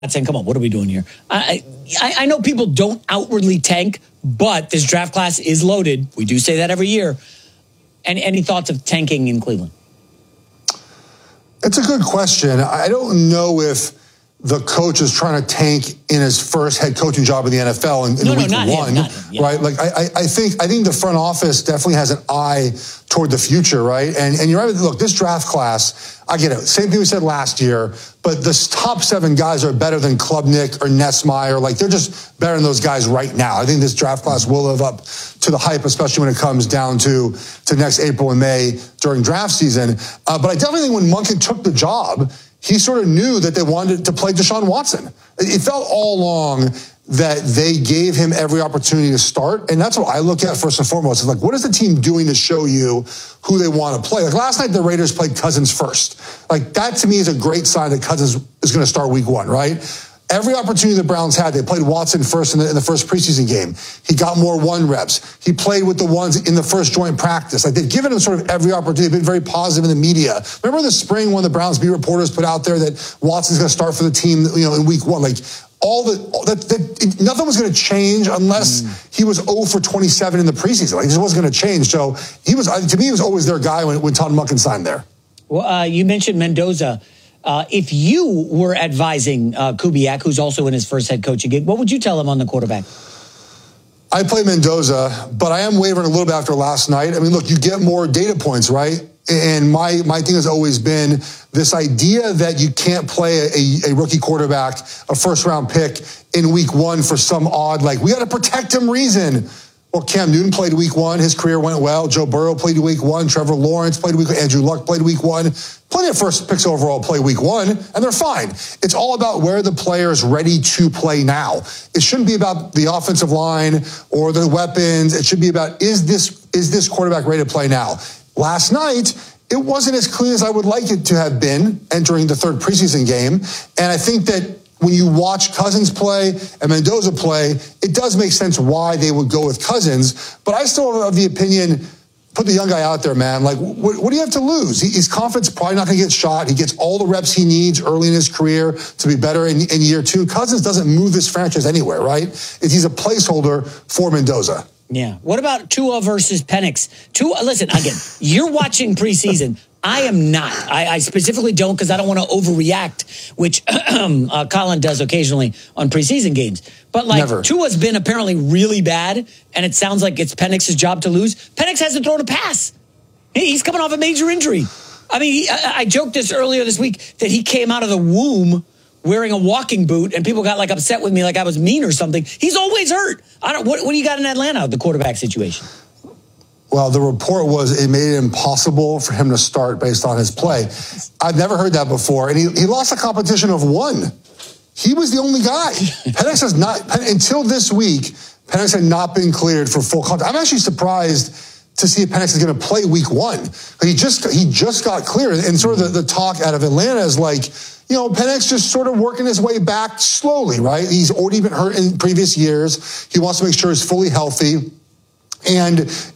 saying, come on, what are we doing here? I know people don't outwardly tank, but this draft class is loaded. We do say that every year. And any thoughts of tanking in Cleveland? It's a good question. I don't know if the coach is trying to tank in his first head coaching job in the NFL in week one, right? Like I think the front office definitely has an eye toward the future, right? And you're right. Look, this draft class, I get it. Same thing we said last year, but the top 7 guys are better than Klubnik or Nessmeyer. Like they're just better than those guys right now. I think this draft class will live up to the hype, especially when it comes down to next April and May during draft season. But I definitely think when Monken took the job, he sort of knew that they wanted to play Deshaun Watson. It felt all along that they gave him every opportunity to start. And that's what I look at first and foremost. It's like, what is the team doing to show you who they want to play? Like last night, the Raiders played Cousins first. Like that to me is a great sign that Cousins is going to start week 1, right? Every opportunity the Browns had, they played Watson first in the first preseason game. He got more 1 reps. He played with the ones in the first joint practice. Like they've given him sort of every opportunity. They've been very positive in the media. Remember in the spring when the Browns beat reporters put out there that Watson's going to start for the team, in week 1. Like nothing was going to change unless he was 0 for 27 in the preseason. Like it just wasn't going to change. So to me, he was always their guy when Todd Monken signed there. Well, you mentioned Mendoza. If you were advising Kubiak, who's also in his first head coaching gig, what would you tell him on the quarterback? I play Mendoza, but I am wavering a little bit after last night. I mean, look, you get more data points, right? And my thing has always been this idea that you can't play a rookie quarterback, a first-round pick in week 1 for some odd, like, we got to protect him reason. Well, Cam Newton played week 1. His career went well. Joe Burrow played week 1. Trevor Lawrence played week 1. Andrew Luck played week 1. Plenty of first picks overall play week 1, and they're fine. It's all about where the player's ready to play now. It shouldn't be about the offensive line or the weapons. It should be about, is this quarterback ready to play now? Last night, it wasn't as clean as I would like it to have been entering the 3rd preseason game. And I think that when you watch Cousins play and Mendoza play, it does make sense why they would go with Cousins. But I still have the opinion, put the young guy out there, man. Like, what do you have to lose? He's confident, probably not going to get shot. He gets all the reps he needs early in his career to be better in year 2. Cousins doesn't move this franchise anywhere, right? He's a placeholder for Mendoza. Yeah. What about Tua versus Penix? Tua, listen, again, you're watching preseason. I am not. I specifically don't because I don't want to overreact, which Colin does occasionally on preseason games. But like Tua's been apparently really bad, and it sounds like it's Penix's job to lose. Penix hasn't thrown a pass. He's coming off a major injury. I mean, I joked this earlier this week that he came out of the womb wearing a walking boot, and people got like upset with me like I was mean or something. He's always hurt. What do you got in Atlanta, the quarterback situation? Well, the report was it made it impossible for him to start based on his play. I've never heard that before. And he lost a competition of 1. He was the only guy. Penix has not, until this week, Penix had not been cleared for full contact. I'm actually surprised to see if Penix is going to play week 1. He just got cleared. And sort of the talk out of Atlanta is like, Penix just sort of working his way back slowly, right? He's already been hurt in previous years. He wants to make sure he's fully healthy. And,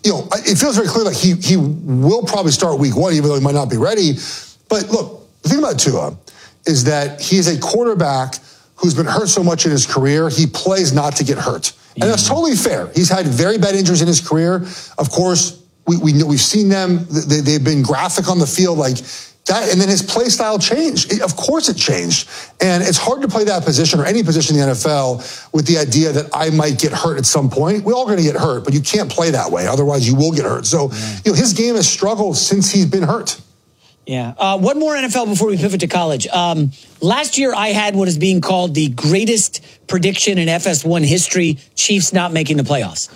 it feels very clear like he will probably start week 1, even though he might not be ready. But look, the thing about Tua is that he's a quarterback who's been hurt so much in his career, he plays not to get hurt. And that's totally fair. He's had very bad injuries in his career. Of course, we've seen them. They've been graphic on the field like that. And then his play style changed. Of course it changed. And it's hard to play that position or any position in the NFL with the idea that I might get hurt at some point. We're all going to get hurt, but you can't play that way. Otherwise, you will get hurt. So, his game has struggled since he's been hurt. Yeah. One more NFL before we pivot to college. Last year, I had what is being called the greatest prediction in FS1 history, Chiefs not making the playoffs.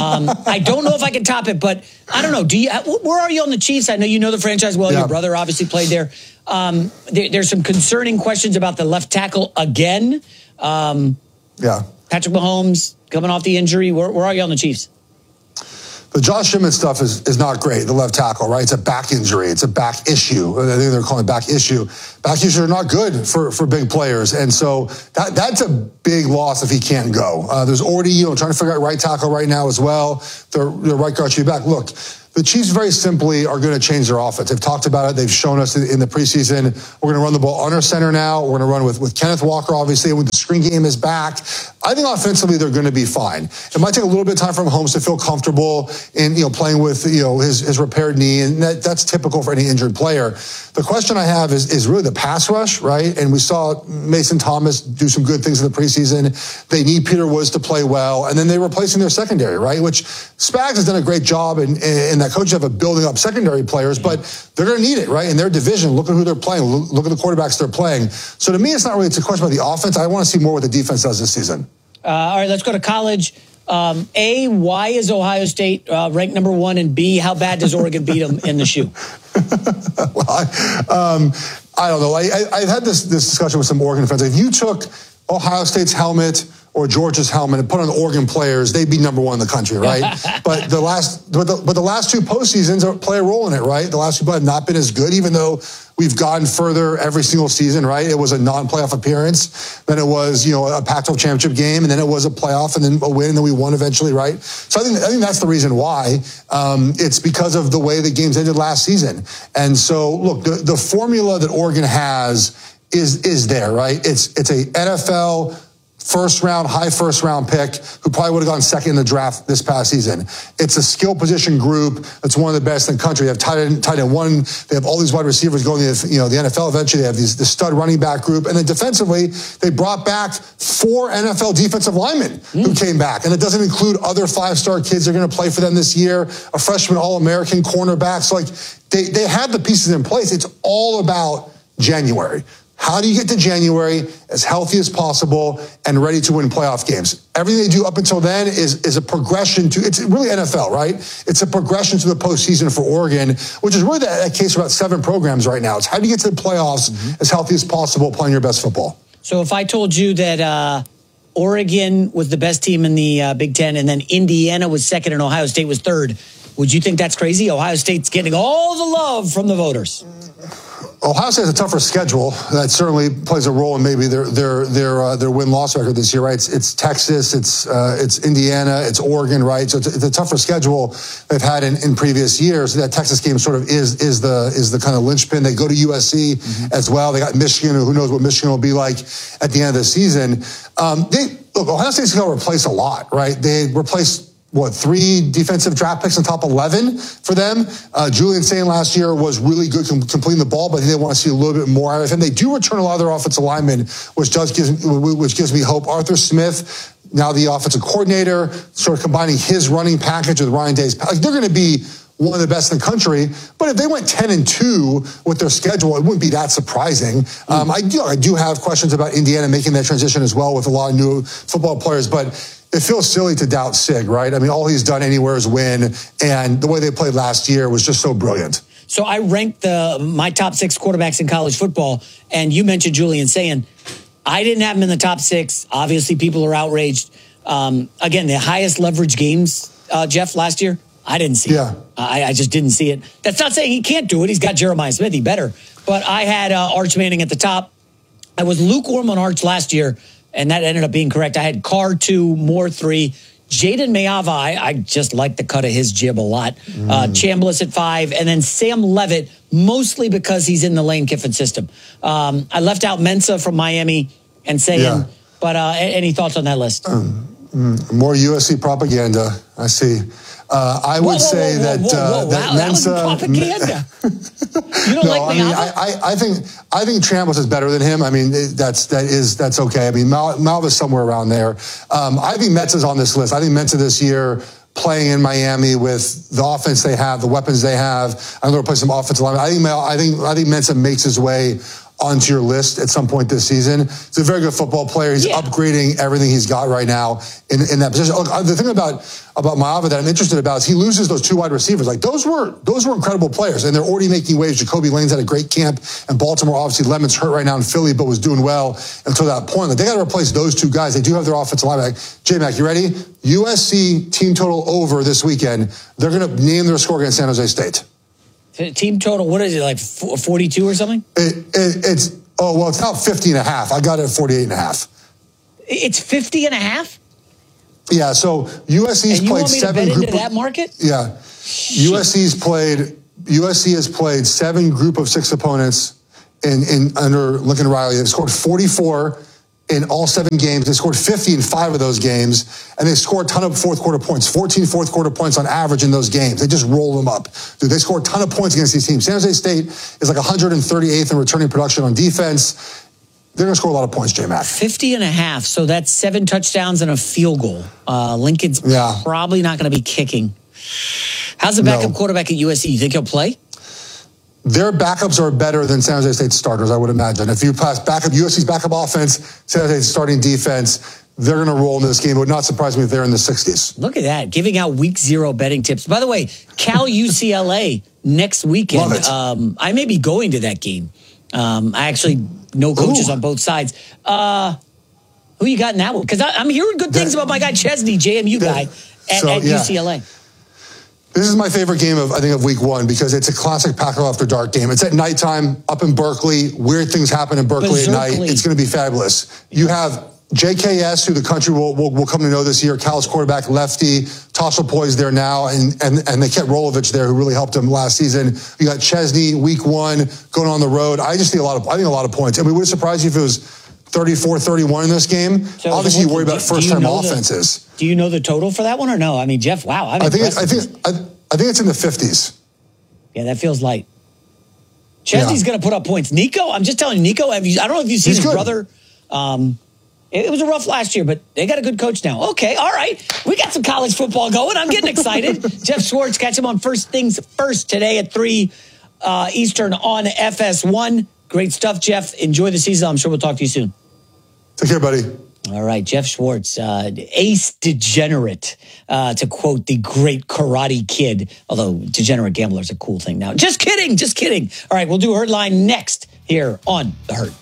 I don't know if I can top it, but I don't know. Where are you on the Chiefs? I know you know the franchise well. Yeah. Your brother obviously played there. There's some concerning questions about the left tackle again. Patrick Mahomes coming off the injury. Where are you on the Chiefs? The Josh Emmett stuff is not great, the left tackle, right? It's a back injury. It's a back issue. I think they're calling it back issue. Back issues are not good for big players. And so that's a big loss if he can't go. There's already, trying to figure out right tackle right now as well. The right guard should be back. Look, the Chiefs very simply are going to change their offense. They've talked about it. They've shown us in the preseason. We're going to run the ball under center now. We're going to run with Kenneth Walker, obviously, when the screen game is back. I think offensively they're going to be fine. It might take a little bit of time for Mahomes to feel comfortable in playing with his repaired knee, and that's typical for any injured player. The question I have is really the pass rush, right? And we saw Mason Thomas do some good things in the preseason. They need Peter Woods to play well, and then they're replacing their secondary, right? Which Spags has done a great job in that coaches have a building up secondary players, but they're going to need it, right? In their division, look at who they're playing. Look at the quarterbacks they're playing. So to me, it's not really a question about the offense. I want to see more what the defense does this season. All right, let's go to college. A, why is Ohio State ranked number 1? And B, how bad does Oregon beat them in the shoe? Well, I don't know. I've had this discussion with some Oregon fans. If you took Ohio State's helmet or Georgia's helmet and put on the Oregon players, they'd be number 1 in the country, right? but the last 2 postseasons play a role in it, right? The last 2 have not been as good, even though we've gotten further every single season, right? It was a non-playoff appearance, then it was a Pac-12 championship game, and then it was a playoff, and then a win, and then we won eventually, right? So I think that's the reason why. It's because of the way the games ended last season. And so, look, the formula that Oregon has is there, right? It's a NFL high first round pick who probably would have gone second in the draft this past season. It's a skill position group that's one of the best in the country. They have tight end 1. They have all these wide receivers going to the NFL eventually. They have the stud running back group. And then defensively, they brought back 4 NFL defensive linemen who came back. And it doesn't include other 5-star kids that are going to play for them this year, a freshman All-American cornerback. So they have the pieces in place. It's all about January. How do you get to January as healthy as possible and ready to win playoff games? Everything they do up until then is a progression to, it's really NFL, right? It's a progression to the postseason for Oregon, which is really that case for about 7 programs right now. It's how do you get to the playoffs as healthy as possible playing your best football? So if I told you that Oregon was the best team in the Big Ten and then Indiana was second and Ohio State was third, would you think that's crazy? Ohio State's getting all the love from the voters. Ohio State has a tougher schedule. That certainly plays a role in maybe their win-loss record this year, right? It's Texas, it's Indiana, it's Oregon, right? So it's a tougher schedule they've had in previous years. That Texas game sort of is the kind of linchpin. They go to USC as well. They got Michigan, who knows what Michigan will be like at the end of the season. Ohio State's going to replace a lot, right? They replaced 3 defensive draft picks in the top 11 for them. Julian Sain last year was really good completing the ball, but they want to see a little bit more out of him. They do return a lot of their offensive linemen, which gives me hope. Arthur Smith, now the offensive coordinator, sort of combining his running package with Ryan Day's. They're going to be one of the best in the country, but if they went 10-2 with their schedule, it wouldn't be that surprising. I do have questions about Indiana making that transition as well with a lot of new football players, but it feels silly to doubt Sig, right? I mean, all he's done anywhere is win, and the way they played last year was just so brilliant. So I ranked my top 6 quarterbacks in college football, and you mentioned Julian Sain. I didn't have him in the top 6. Obviously, people are outraged. Again, the highest leverage games, Jeff, last year, I didn't see it. I just didn't see it. That's not saying he can't do it. He's got Jeremiah Smith. He better. But I had Arch Manning at the top. I was lukewarm on Arch last year, and that ended up being correct. I had Carr 2, Moore 3. Jaden Mayava, I just like the cut of his jib a lot. Chambliss at 5, and then Sam Levitt, mostly because he's in the Lane Kiffin system. I left out Mensa from Miami and Sayin, but any thoughts on that list? More USC propaganda, I see. I would say that Mensa. That was propaganda. You don't like Mayava? I think Chambliss is better than him. I mean, that's okay. I mean, Malva's somewhere around there. I think Mensa's on this list. I think Mensa this year, playing in Miami with the offense they have, the weapons they have, I'm going to play some offensive line. I think Mensa makes his way onto your list at some point this season. He's a very good football player. He's upgrading everything he's got right now in that position. Look, the thing about Mayava that I'm interested about is he loses those 2 wide receivers. Like those were incredible players, and they're already making waves. Jacoby Lane's had a great camp, and Baltimore, obviously Lemon's hurt right now in Philly, but was doing well until that point. Like they got to replace those 2 guys. They do have their offensive line back. J-Mac, you ready? USC team total over this weekend. They're going to name their score against San Jose State. Team total, what is it, like 42 or something? It's not 50.5. I got it at 48.5. It's 50.5? Yeah, so USC's played 7 group. You want me to bet into that market? Yeah. USC has played 7 group of 6 opponents in under Lincoln Riley. They've scored 44 in all 7 games. They scored 50 in 5 of those games, and they scored a ton of fourth quarter points, 14 fourth quarter points on average in those games. They just roll them up. Dude, they scored a ton of points against these teams. San Jose State is like 138th in returning production on defense. They're going to score a lot of points, J-Mac. 50.5, so that's 7 touchdowns and a field goal. Lincoln's probably not going to be kicking. How's the backup quarterback at USC? You think he'll play? Their backups are better than San Jose State starters, I would imagine. If you pass USC's backup offense, San Jose State's starting defense, they're going to roll into this game. It would not surprise me if they're in the 60s. Look at that, giving out week 0 betting tips. By the way, Cal UCLA next weekend. Love it. I may be going to that game. I actually know coaches on both sides. Who you got in that one? Because I'm hearing good things about my guy Chesney, JMU guy, at UCLA. This is my favorite game of week 1 because it's a classic Pac-12 after dark game. It's at nighttime up in Berkeley. Weird things happen in Berkeley at night. It's going to be fabulous. You have JKS, who the country will come to know this year, Cal's quarterback, lefty. Tosselpoy's there now, and they kept Rolovich there, who really helped him last season. You got Chesney, week 1, going on the road. I think a lot of points. I mean, would it surprise you if it was 34-31 in this game? So obviously, you worry about first-time offenses. Do you know the total for that one or no? I mean, Jeff, wow. I think it's in the 50s. Yeah, that feels light. Chesney's going to put up points. Nico, I'm just telling you, Nico, I don't know if you've seen his brother. It was a rough last year, but they got a good coach now. Okay, all right. We got some college football going. I'm getting excited. Jeff Schwartz, catch him on First Things First today at 3 Eastern on FS1. Great stuff, Jeff. Enjoy the season. I'm sure we'll talk to you soon. Take care, buddy. All right, Jeff Schwartz, ace degenerate, to quote the great Karate Kid, although degenerate gambler is a cool thing now. Just kidding. All right, we'll do Herd Line next here on The Herd.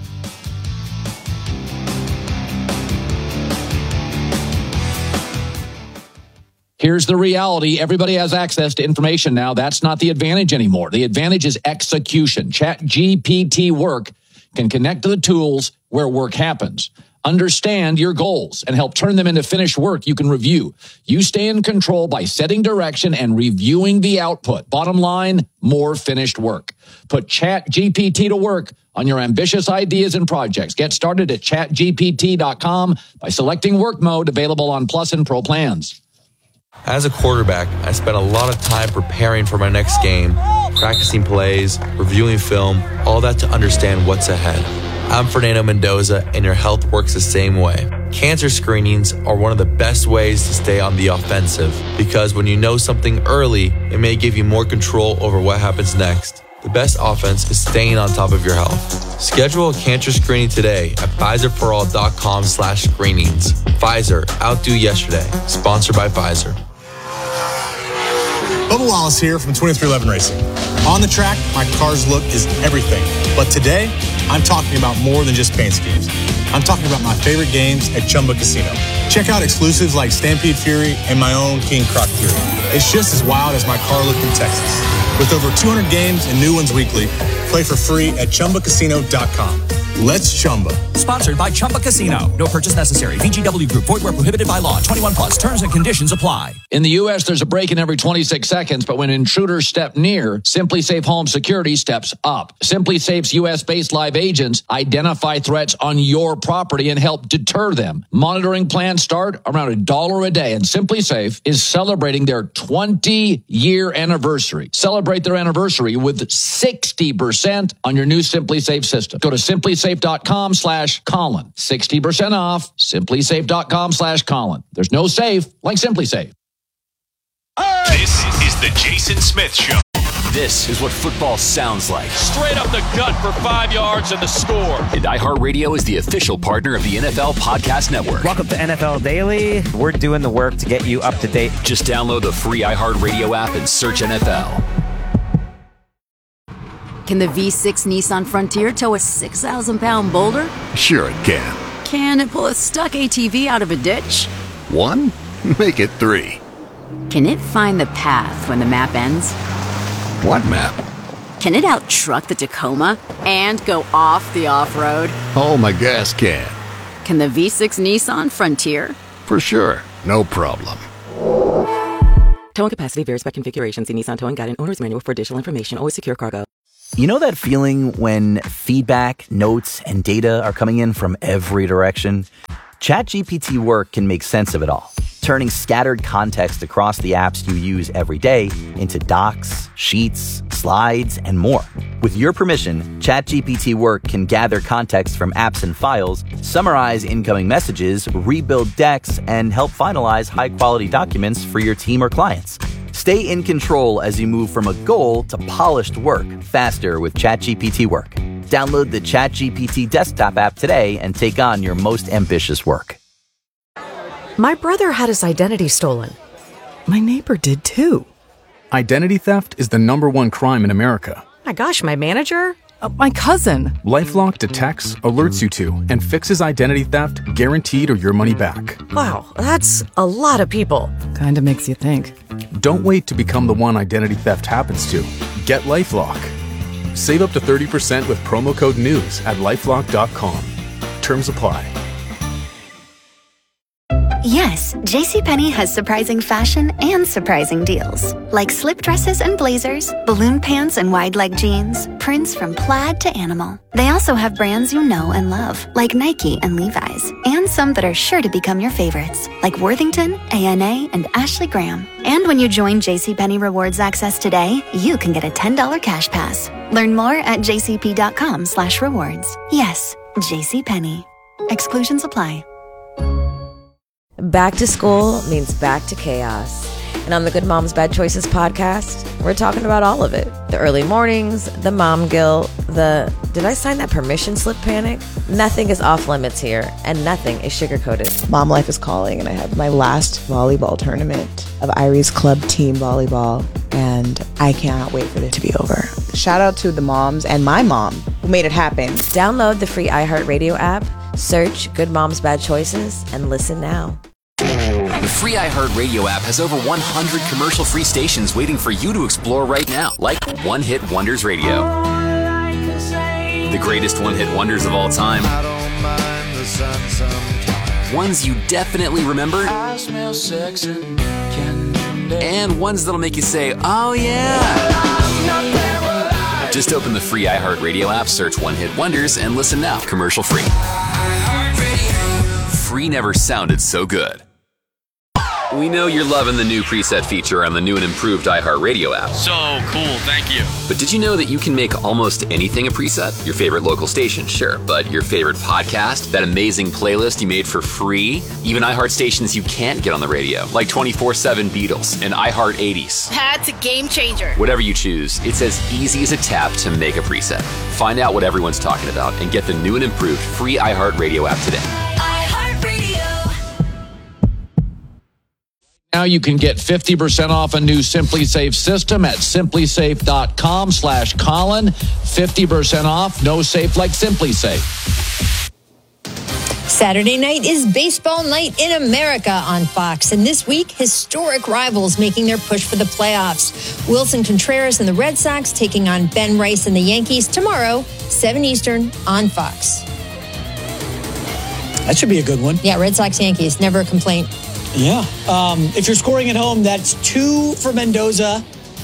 Here's the reality. Everybody has access to information now. That's not the advantage anymore. The advantage is execution. ChatGPT Work can connect to the tools where work happens. Understand your goals and help turn them into finished work you can review. You stay in control by setting direction and reviewing the output. Bottom line, more finished work. Put ChatGPT to work on your ambitious ideas and projects. Get started at chatgpt.com by selecting work mode, available on Plus and Pro plans. As a quarterback, I spent a lot of time preparing for my next game, practicing plays, reviewing film, all that to understand what's ahead. I'm Fernando Mendoza, and your health works the same way. Cancer screenings are one of the best ways to stay on the offensive, because when you know something early, it may give you more control over what happens next. The best offense is staying on top of your health. Schedule a cancer screening today at PfizerForAll.com/screenings. Pfizer, outdo yesterday. Sponsored by Pfizer. Bubba Wallace here from 2311 Racing. On the track, my car's look is everything. But today, I'm talking about more than just paint schemes. I'm talking about my favorite games at Chumba Casino. Check out exclusives like Stampede Fury and my own King Croc Fury. It's just as wild as my car looked in Texas. With over 200 games and new ones weekly, play for free at ChumbaCasino.com. Let's Chumba. Sponsored by Chumba Casino. No purchase necessary. VGW Group. Void where prohibited by law. 21 plus. Terms and conditions apply. In the U.S., there's a break-in every 26 seconds, but when intruders step near, SimpliSafe Home Security steps up. SimpliSafe's U.S.-based live agents identify threats on your property and help deter them. Monitoring plans start around $1 a day, and SimpliSafe is celebrating their 20-year anniversary. Celebrate their anniversary with 60% on your new SimpliSafe system. Go to SimpliSafe.com/Colin. 60% off. SimpliSafe.com/Colin. There's no safe like SimpliSafe. This is the Jason Smith Show. This is what football sounds like. Straight up the gut for 5 yards and the score. And iHeartRadio is the official partner of the NFL Podcast Network. Welcome to NFL Daily. We're doing the work to get you up to date. Just download the free iHeartRadio app and search NFL. Can the V6 Nissan Frontier tow a 6,000-pound boulder? Sure it can. Can it pull a stuck ATV out of a ditch? 1? Make it 3. Can it find the path when the map ends? What map? Can it out-truck the Tacoma and go off the off-road? Oh, my gas can. Can the V6 Nissan Frontier? For sure. No problem. Towing capacity varies by configuration. See Nissan Towing Guide and Owner's Manual for additional information. Always secure cargo. You know that feeling when feedback, notes, and data are coming in from every direction? ChatGPT Work can make sense of it all, turning scattered context across the apps you use every day into docs, sheets, slides, and more. With your permission, ChatGPT Work can gather context from apps and files, summarize incoming messages, rebuild decks, and help finalize high-quality documents for your team or clients. Stay in control as you move from a goal to polished work faster with ChatGPT Work. Download the ChatGPT desktop app today and take on your most ambitious work. My brother had his identity stolen. My neighbor did too. Identity theft is the #1 crime in America. My gosh, my manager? My cousin. LifeLock detects, alerts you to, and fixes identity theft guaranteed or your money back. Wow, that's a lot of people. Kinda makes you think. Don't wait to become the one identity theft happens to. Get LifeLock. Save up to 30% with promo code NEWS at LifeLock.com. Terms apply. Yes, JCPenney has surprising fashion and surprising deals. Like slip dresses and blazers, balloon pants and wide leg jeans, prints from plaid to animal. They also have brands you know and love, like Nike and Levi's, and some that are sure to become your favorites, like Worthington, A&A, and Ashley Graham. And when you join JCPenney Rewards Access today, you can get a $10 cash pass. Learn more at jcp.com/rewards. Yes, JCPenney. Exclusions apply. Back to school means back to chaos. And on the Good Moms Bad Choices podcast, we're talking about all of it. The early mornings, the mom guilt, the did I sign that permission slip panic? Nothing is off limits here, and nothing is sugar-coated. Mom life is calling, and I have my last volleyball tournament of Irie's Club Team Volleyball, and I cannot wait for it to be over. Shout out to the moms and my mom who made it happen. Download the free iHeartRadio app, search Good Moms Bad Choices, and listen now. The free iHeartRadio app has over 100 commercial-free stations waiting for you to explore right now, like One Hit Wonders Radio. The greatest one-hit wonders of all time. Ones you definitely remember. And ones that'll make you say, oh yeah. Just open the free iHeartRadio app, search One Hit Wonders, and listen now, commercial-free. Free never sounded so good. We know you're loving the new preset feature on the new and improved iHeartRadio app. So cool, thank you. But did you know that you can make almost anything a preset? Your favorite local station, sure, but your favorite podcast, that amazing playlist you made for free, even iHeart stations you can't get on the radio, like 24/7 Beatles and iHeart 80s. That's a game changer. Whatever you choose, it's as easy as a tap to make a preset. Find out what everyone's talking about and get the new and improved free iHeartRadio app today. Now you can get 50% off a new Simply Safe system at simplysafe.com/Colin. 50% off, no safe like Simply Safe. Saturday night is baseball night in America on Fox. And this week, historic rivals making their push for the playoffs. Wilson Contreras and the Red Sox taking on Ben Rice and the Yankees tomorrow, 7 Eastern on Fox. That should be a good one. Yeah, Red Sox, Yankees, never a complaint. Yeah. If you're scoring at home, that's 2 for Mendoza,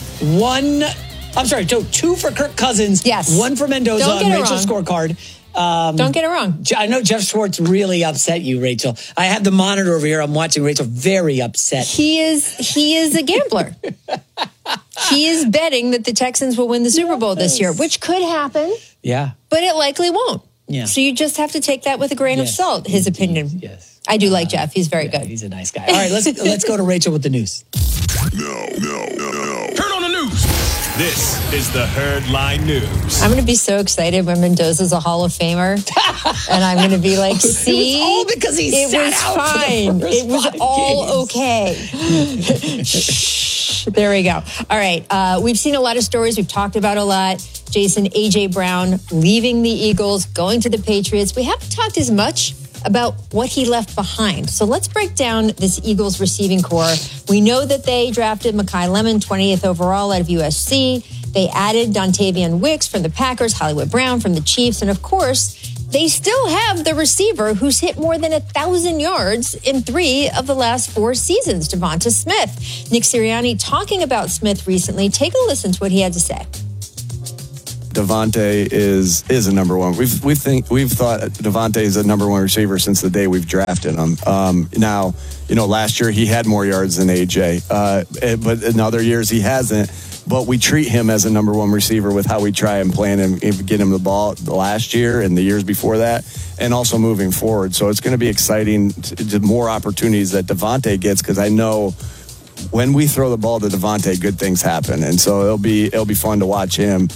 2 for Kirk Cousins, yes, 1 for Mendoza on Rachel's scorecard. Don't get it wrong. I know Jeff Schwartz really upset you, Rachel. I have the monitor over here. I'm watching Rachel very upset. He is a gambler. He is betting that the Texans will win the Super Bowl this year, which could happen. Yeah. But it likely won't. Yeah. So you just have to take that with a grain of salt, his opinion. Yes. I do like Jeff. He's very good. He's a nice guy. All right, let's go to Rachel with the news. No. Heard on the news. This is the Herdline News. I'm going to be so excited when Mendoza's a Hall of Famer. And I'm going to be like, see? It was all because he sat out fine. For the first It was 5 all games. okay. Shh. There we go. All right. We've seen a lot of stories. We've talked about a lot. Jason, A.J. Brown leaving the Eagles, going to the Patriots. We haven't talked as much about what he left behind. So let's break down this Eagles receiving core. We know that they drafted Mekhi Lemon, 20th overall out of USC. They added Dontavian Wicks from the Packers, Hollywood Brown from the Chiefs, and of course, they still have the receiver who's hit more than 1,000 yards in 3 of the last 4 seasons, Devonta Smith. Nick Sirianni talking about Smith recently. Take a listen to what he had to say. Devontae is a number one. We've thought Devontae is a number one receiver since the day we've drafted him. Now, last year he had more yards than AJ, but in other years he hasn't. But we treat him as a number one receiver with how we try and plan him, get him the ball last year and the years before that, and also moving forward. So it's going to be exciting to more opportunities that Devontae gets, because I know when we throw the ball to Devontae, good things happen, and so it'll be fun to watch him.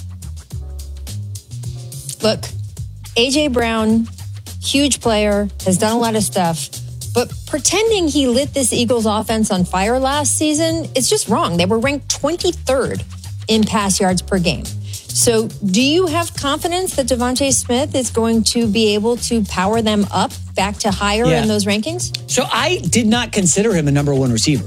Look, AJ Brown, huge player, has done a lot of stuff. But pretending he lit this Eagles offense on fire last season, it's just wrong. They were ranked 23rd in pass yards per game. So do you have confidence that Devonta Smith is going to be able to power them up back to higher in those rankings? So I did not consider him a number one receiver.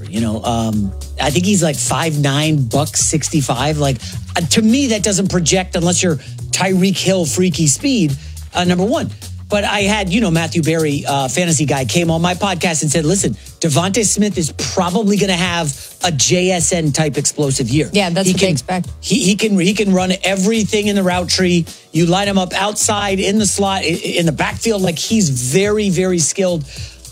I think he's like 5'9", $165. Like, to me, that doesn't project unless you're Tyreek Hill, freaky speed, number one. But I had, Matthew Berry, fantasy guy, came on my podcast and said, listen, Devonta Smith is probably going to have a JSN type explosive year. Yeah, that's what they expect. He can run everything in the route tree. You line him up outside, in the slot, in the backfield. Like, he's very, very skilled.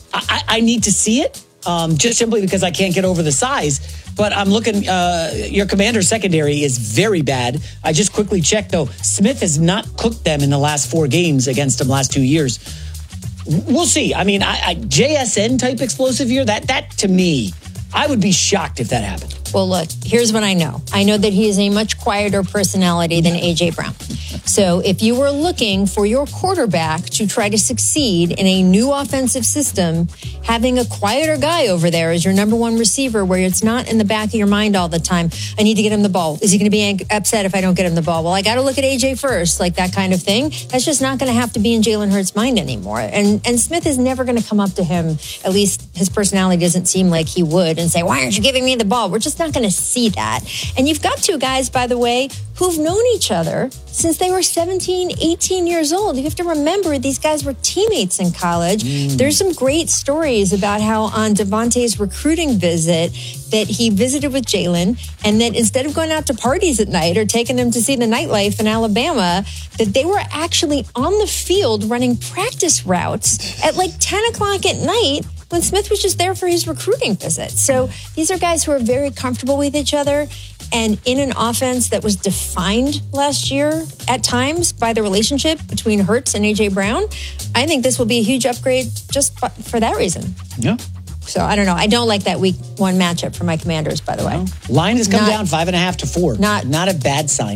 I need to see it, just simply because I can't get over the size. But I'm looking, your Commander secondary is very bad. I just quickly checked, though. Smith has not cooked them in the last 4 games against them last 2 years. We'll see. I mean, JSN type explosive year, that to me, I would be shocked if that happened. Well, look, here's what I know. I know that he is a much quieter personality than A.J. Brown. So if you were looking for your quarterback to try to succeed in a new offensive system, having a quieter guy over there as your number one receiver where it's not in the back of your mind all the time, I need to get him the ball. Is he going to be upset if I don't get him the ball? Well, I got to look at A.J. first, like that kind of thing. That's just not going to have to be in Jalen Hurts' mind anymore. And Smith is never going to come up to him, at least his personality doesn't seem like he would, and say, why aren't you giving me the ball? We're just not going to see that. And you've got 2 guys, by the way, who've known each other since they were 17, 18 years old. You have to remember these guys were teammates in college. There's some great stories about how on Devontae's recruiting visit that he visited with Jalen, and that instead of going out to parties at night or taking them to see the nightlife in Alabama, that they were actually on the field running practice routes at like 10 o'clock at night when Smith was just there for his recruiting visit. So these are guys who are very comfortable with each other, and in an offense that was defined last year at times by the relationship between Hurts and A.J. Brown. I think this will be a huge upgrade just for that reason. Yeah. So I don't know. I don't like that week 1 matchup for my Commanders, by the way. Line has come down 5.5 to 4. Not a bad sign.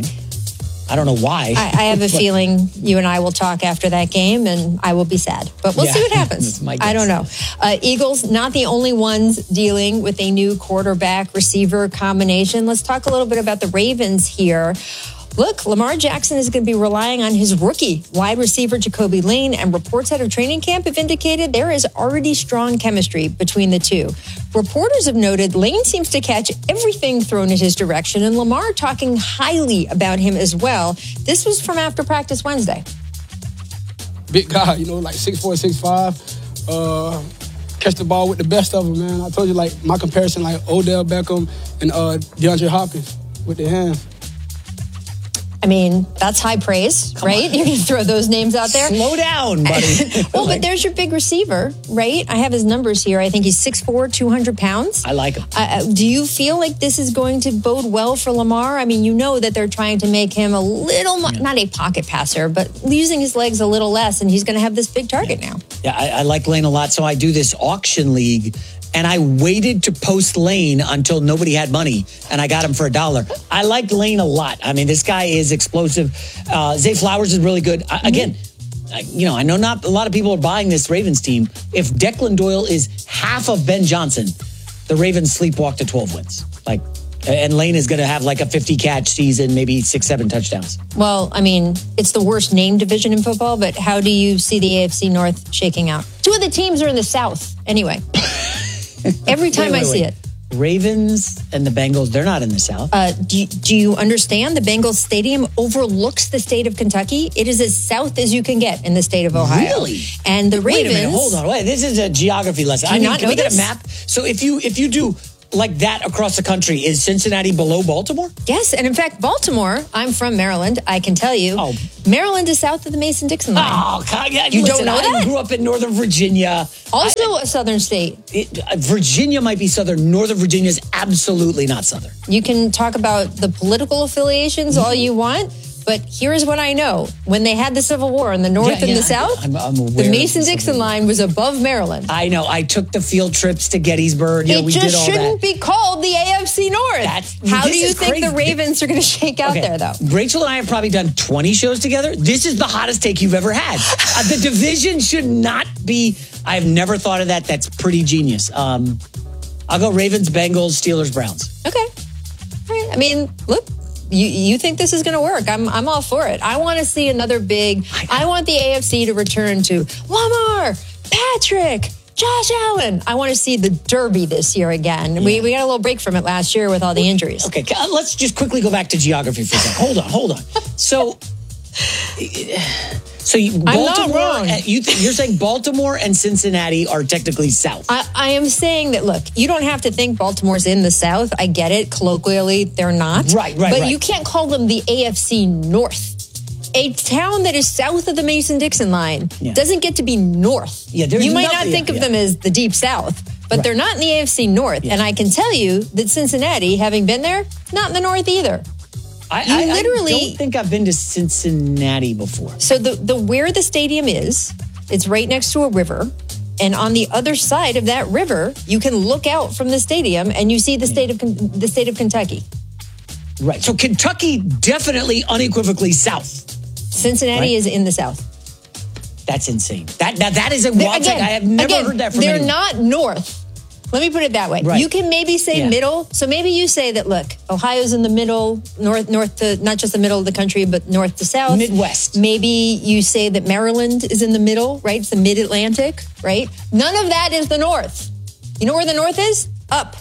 I don't know why. I have a feeling you and I will talk after that game, and I will be sad. But we'll see what happens. I don't know. Eagles, not the only ones dealing with a new quarterback-receiver combination. Let's talk a little bit about the Ravens here. Look, Lamar Jackson is going to be relying on his rookie wide receiver, Jacoby Lane, and reports out of training camp have indicated there is already strong chemistry between the two. Reporters have noted Lane seems to catch everything thrown in his direction, and Lamar talking highly about him as well. This was from after practice Wednesday. Big guy, like 6'4", 6'5". Catch the ball with the best of them, man. I told you, like, my comparison, like Odell Beckham and DeAndre Hopkins with their hands. I mean, that's high praise, right? You're going to throw those names out there. Slow down, buddy. Well, but there's your big receiver, right? I have his numbers here. I think he's 6'4", 200 pounds. I like him. Do you feel like this is going to bode well for Lamar? I mean, you know that they're trying to make him a little, not a pocket passer, but using his legs a little less, and he's going to have this big target now. Yeah, I like Lane a lot. So I do this auction league, and I waited to post Lane until nobody had money, and I got him for $1. I like Lane a lot. I mean, this guy is explosive. Zay Flowers is really good. I know not a lot of people are buying this Ravens team. If Declan Doyle is half of Ben Johnson, the Ravens sleepwalk to 12 wins. And Lane is going to have like a 50-catch season, maybe 6-7 touchdowns. Well, I mean, it's the worst named division in football, but how do you see the AFC North shaking out? 2 of the teams are in the South, anyway. Every time I see it. Ravens and the Bengals, they're not in the South. Do you understand? The Bengals Stadium overlooks the state of Kentucky. It is as south as you can get in the state of Ohio. Really? And the Ravens... Wait a minute, hold on. Wait, this is a geography lesson. Do you not can know we get this? a map? So if you do like that across the country, is Cincinnati below Baltimore? Yes, and in fact, Baltimore, I'm from Maryland, I can tell you, Maryland is south of the Mason-Dixon line. Oh, God, yeah, You listen, don't know that? I grew up in Northern Virginia. Also a southern state. Virginia might be southern. Northern Virginia is absolutely not southern. You can talk about the political affiliations all you want, but here's what I know. When they had the Civil War in the North and the South, I'm aware the of Mason-Dixon line was above Maryland. I know. I took the field trips to Gettysburg. It We did just all shouldn't that. be called the AFC North. How do you think the Ravens are going to shake out there, though? Rachel and I have probably done 20 shows together. This is the hottest take you've ever had. The division should not be... I've never thought of that. That's pretty genius. I'll go Ravens, Bengals, Steelers, Browns. Okay. All right. I mean, look, you think this is going to work. I'm all for it. I want to see another big... I want the AFC to return to Lamar, Patrick, Josh Allen. I want to see the Derby this year again. We got a little break from it last year with all the injuries. Okay, let's just quickly go back to geography for a second. Hold on. So Baltimore, I'm not wrong. You're saying Baltimore and Cincinnati are technically south. I am saying that, look, you don't have to think Baltimore's in the South. I get it. Colloquially, they're not. Right. But you can't call them the AFC North. A town that is south of the Mason-Dixon line doesn't get to be north. You might not think of them as the Deep South, but they're not in the AFC North. And I can tell you that Cincinnati, having been there, not in the North either. I don't think I've been to Cincinnati before. So the where the stadium is, it's right next to a river. And on the other side of that river, you can look out from the stadium and you see the state of Kentucky. Right. So Kentucky definitely unequivocally south. Cincinnati is in the South. That's insane. That is a wild thing. I have never heard that from They're anyone. not north. Let me put it that way. Right. You can maybe say middle. So maybe you say that, look, Ohio's in the middle, north to, not just the middle of the country, but north to south. Midwest. Maybe you say that Maryland is in the middle, right? It's the mid-Atlantic, right? None of that is the north. You know where the north is? Up.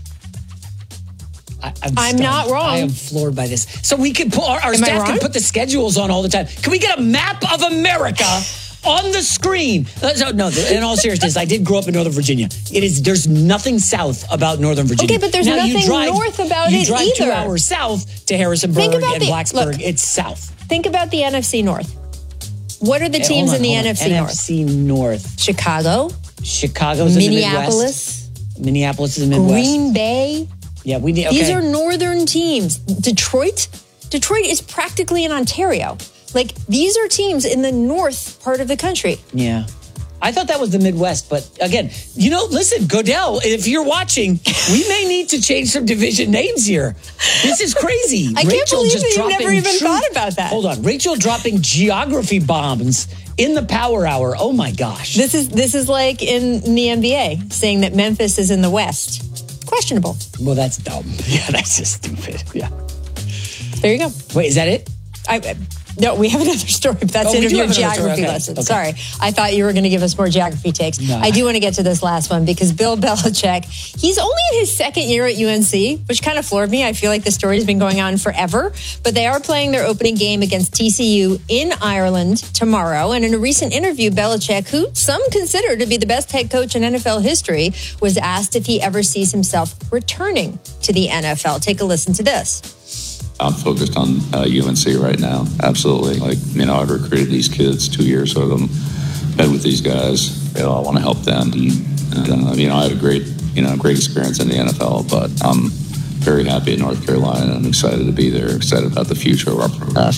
I'm not wrong. I am floored by this. So we can put our Am I staff can wrong? put the schedules on all the time. Can we get a map of America on the screen? No, in all seriousness, I did grow up in Northern Virginia. There's nothing south about Northern Virginia. Okay, but there's Now, nothing north about you it drive either. 2 hours south to Harrisonburg and Blacksburg. It's south. Think about the NFC North. What are the teams in the NFC North? NFC North. Chicago's in Minneapolis. the Midwest. Minneapolis is in the Midwest. Green Bay. Yeah, we need. These are northern teams. Detroit is practically in Ontario. Like, these are teams in the north part of the country. Yeah. I thought that was the Midwest, but again, listen, Godell, if you're watching, we may need to change some division names here. This is crazy. I can't believe that you've never even thought about that. Hold on. Rachel dropping geography bombs in the Power Hour. Oh my gosh. This is like in the NBA, saying that Memphis is in the West. Questionable. Well, that's dumb. Yeah, that's just stupid. Yeah. There you go. Wait, is that it? No, we have another story, but that's we in do your have another story. geography Okay. lesson. Okay. Sorry. I thought you were going to give us more geography takes. No. I do want to get to this last one because Bill Belichick, he's only in his second year at UNC, which kind of floored me. I feel like the story has been going on forever, but they are playing their opening game against TCU in Ireland tomorrow. And in a recent interview, Belichick, who some consider to be the best head coach in NFL history, was asked if he ever sees himself returning to the NFL. Take a listen to this. I'm focused on UNC right now. Absolutely. I've recruited these kids 2 years of them, been with these guys. I want to help them. And, I had a great experience in the NFL, but I'm very happy in North Carolina. I'm excited to be there, excited about the future of our program.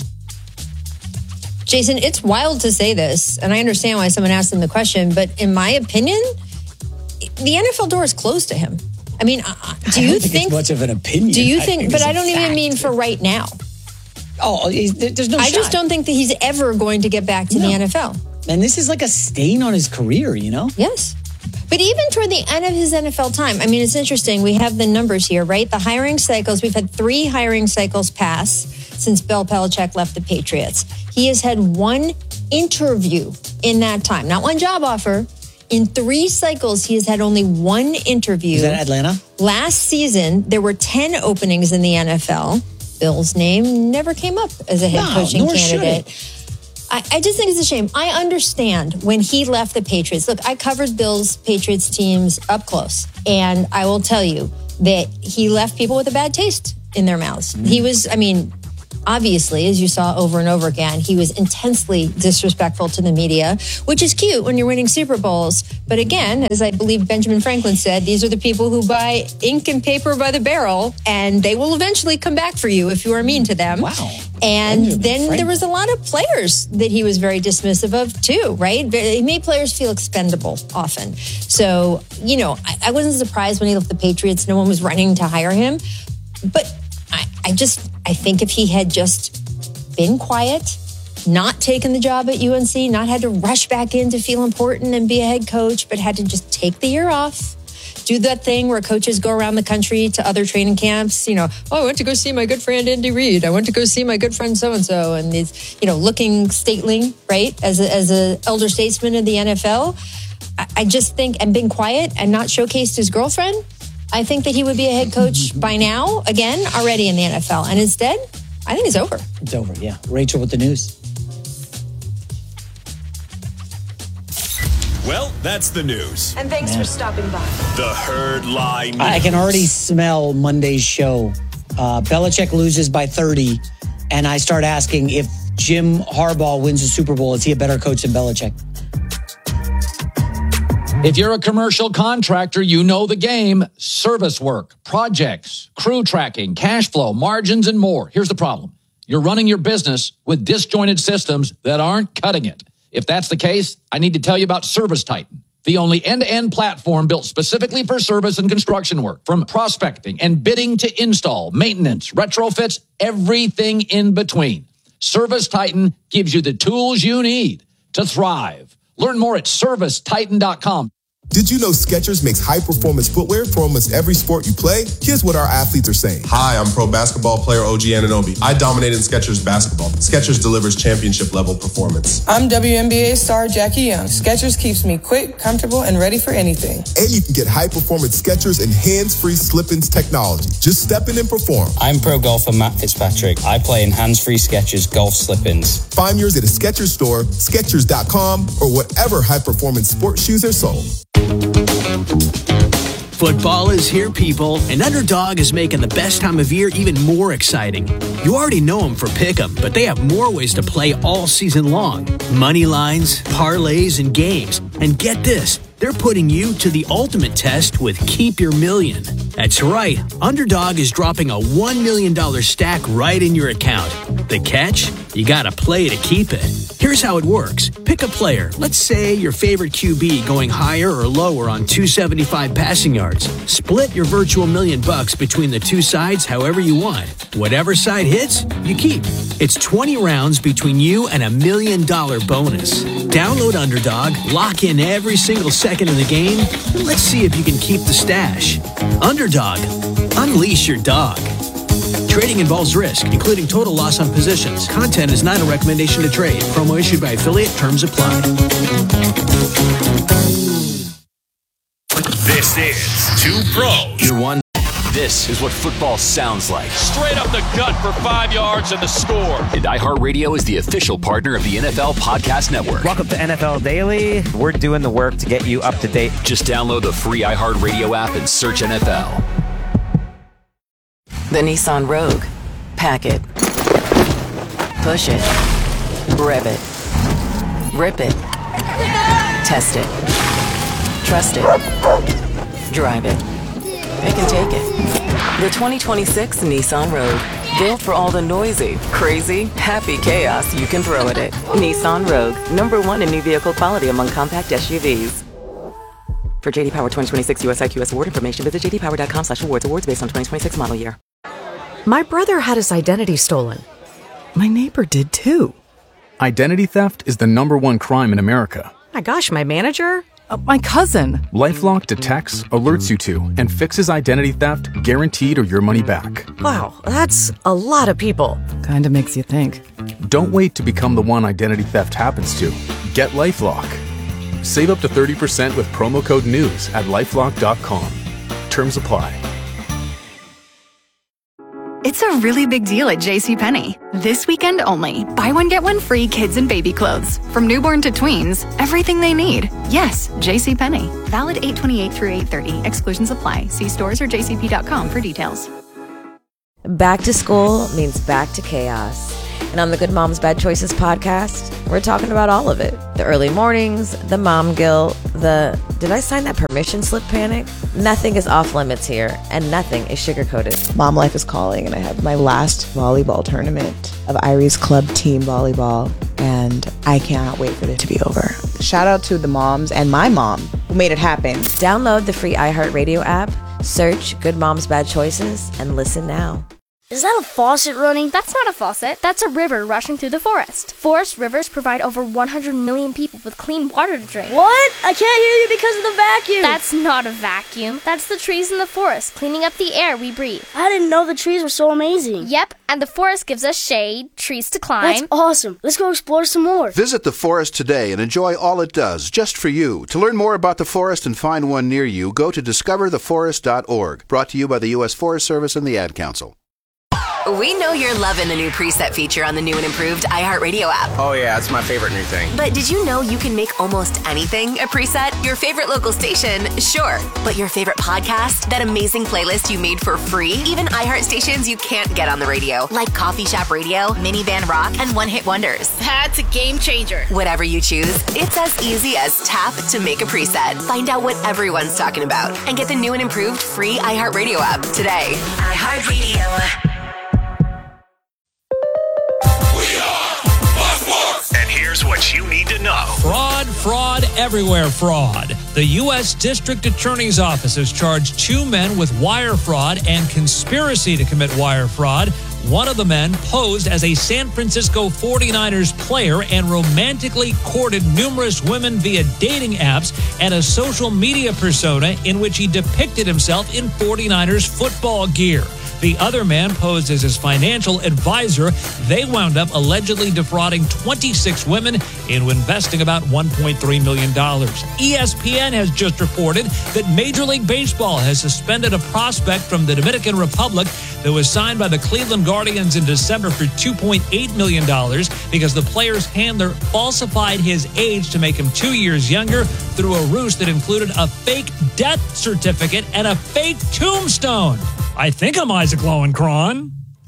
Jason, it's wild to say this, and I understand why someone asked him the question, but in my opinion, the NFL door is closed to him. I mean, do you think it's much of an opinion? Do you think? But I don't even fact. mean for right now. Oh, there's no. I just don't think that he's ever going to get back to the NFL. And this is like a stain on his career, Yes. But even toward the end of his NFL time, I mean, it's interesting. We have the numbers here, right? The hiring cycles. We've had 3 hiring cycles pass since Bill Belichick left the Patriots. He has had 1 interview in that time, not 1 job offer. In 3 cycles, he has had only 1 interview. Is that Atlanta? Last season, there were 10 openings in the NFL. Bill's name never came up as a head coaching candidate. I just think it's a shame. I understand when he left the Patriots. Look, I covered Bill's Patriots teams up close, and I will tell you that he left people with a bad taste in their mouths. He was, obviously, as you saw over and over again, he was intensely disrespectful to the media, which is cute when you're winning Super Bowls. But again, as I believe Benjamin Franklin said, these are the people who buy ink and paper by the barrel, and they will eventually come back for you if you are mean to them. Wow. And then there was a lot of players that he was very dismissive of too, right? He made players feel expendable often. So, I wasn't surprised when he left the Patriots. No one was running to hire him. But I think if he had just been quiet, not taken the job at UNC, not had to rush back in to feel important and be a head coach, but had to just take the year off, do that thing where coaches go around the country to other training camps, I went to go see my good friend Andy Reid. I went to go see my good friend so-and-so. And these, looking stately, right, as a elder statesman in the NFL. I just think, and being quiet and not showcased his girlfriend, I think that he would be a head coach by now, again, already in the NFL. And instead, I think it's over. It's over, yeah. Rachel with the news. Well, that's the news. And thanks for stopping by. The Herd Lie News. I can already smell Monday's show. Belichick loses by 30, and I start asking if Jim Harbaugh wins the Super Bowl, is he a better coach than Belichick? If you're a commercial contractor, you know the game. Service work, projects, crew tracking, cash flow, margins, and more. Here's the problem. You're running your business with disjointed systems that aren't cutting it. If that's the case, I need to tell you about ServiceTitan, the only end-to-end platform built specifically for service and construction work. From prospecting and bidding to install, maintenance, retrofits, everything in between. ServiceTitan gives you the tools you need to thrive. Learn more at ServiceTitan.com. Did you know Skechers makes high-performance footwear for almost every sport you play? Here's what our athletes are saying. Hi, I'm pro basketball player OG Anunoby. I dominated Skechers basketball. Skechers delivers championship-level performance. I'm WNBA star Jackie Young. Skechers keeps me quick, comfortable, and ready for anything. And you can get high-performance Skechers and hands-free slip-ins technology. Just step in and perform. I'm pro golfer Matt Fitzpatrick. I play in hands-free Skechers golf slip-ins. Find yours at a Skechers store, Skechers.com, or whatever high-performance sports shoes are sold. Football is here, people, and Underdog is making the best time of year even more exciting. You already know them for Pick'em, but they have more ways to play all season long. Money lines, parlays, and games. And get this, they're putting you to the ultimate test with Keep Your Million. That's right, Underdog is dropping a $1 million stack right in your account. The catch? You gotta play to keep it. Here's how it works. Pick a player, let's say your favorite QB going higher or lower on 275 passing yards. Split your virtual $1 million between the two sides however you want. Whatever side hits, you keep. It's 20 rounds between you and $1 million bonus. Download Underdog, lock in every single second of the game, and let's see if you can keep the stash. Underdog, unleash your dog. Trading involves risk, including total loss on positions. Content is not a recommendation to trade. Promo issued by affiliate. Terms apply. This is Two Pros. You're one. This is what football sounds like. Straight up the gut for 5 yards and the score. And iHeartRadio is the official partner of the NFL Podcast Network. Welcome to NFL Daily. We're doing the work to get you up to date. Just download the free iHeartRadio app and search NFL. The Nissan Rogue. Pack it. Push it. Rev it. Rip it. Test it. Trust it. Drive it. It can take it. The 2026 Nissan Rogue. Built for all the noisy, crazy, happy chaos you can throw at it. Nissan Rogue. #1 in new vehicle quality among compact SUVs. For JD Power 2026 US IQS award information, visit jdpower.com/awards. Awards based on 2026 model year. My brother had his identity stolen. My neighbor did too. Identity theft is the #1 crime in America. My gosh, my manager? My cousin. LifeLock detects, alerts you to, and fixes identity theft guaranteed or your money back. Wow, that's a lot of people. Kinda makes you think. Don't wait to become the one identity theft happens to. Get LifeLock. Save up to 30% with promo code NEWS at LifeLock.com. Terms apply. It's a really big deal at JCPenney. This weekend only. Buy one, get one free kids and baby clothes. From newborn to tweens, everything they need. Yes, JCPenney. Valid 8/28 through 8/30. Exclusions apply. See stores or jcp.com for details. Back to school means back to chaos. And on the Good Moms Bad Choices podcast, we're talking about all of it. The early mornings, the mom guilt, the did I sign that permission slip panic? Nothing is off limits here, and nothing is sugar-coated. Mom life is calling, and I have my last volleyball tournament of Irie's Club Team Volleyball, and I cannot wait for it to be over. Shout out to the moms and my mom who made it happen. Download the free iHeartRadio app, search Good Moms Bad Choices, and listen now. Is that a faucet running? That's not a faucet. That's a river rushing through the forest. Forest rivers provide over 100 million people with clean water to drink. What? I can't hear you because of the vacuum. That's not a vacuum. That's the trees in the forest, cleaning up the air we breathe. I didn't know the trees were so amazing. Yep, and the forest gives us shade, trees to climb. That's awesome. Let's go explore some more. Visit the forest today and enjoy all it does, just for you. To learn more about the forest and find one near you, go to discovertheforest.org. Brought to you by the U.S. Forest Service and the Ad Council. We know you're loving the new preset feature on the new and improved iHeartRadio app. Oh yeah, it's my favorite new thing. But did you know you can make almost anything a preset? Your favorite local station, sure. But your favorite podcast? That amazing playlist you made for free? Even iHeart stations you can't get on the radio, like Coffee Shop Radio, Minivan Rock, and One Hit Wonders. That's a game changer. Whatever you choose, it's as easy as tap to make a preset. Find out what everyone's talking about and get the new and improved free iHeartRadio app today. iHeartRadio. And here's what you need to know. Fraud everywhere, fraud. The U.S. District Attorney's Office has charged 2 men with wire fraud and conspiracy to commit wire fraud. One of the men posed as a San Francisco 49ers player and romantically courted numerous women via dating apps and a social media persona in which he depicted himself in 49ers football gear. The other man posed as his financial advisor. They wound up allegedly defrauding 26 women into investing about $1.3 million. ESPN has just reported that Major League Baseball has suspended a prospect from the Dominican Republic that was signed by the Cleveland Guardians in December for $2.8 million because the player's handler falsified his age to make him 2 years younger through a ruse that included a fake death certificate and a fake tombstone. I think I'm Isaac Lowenkron.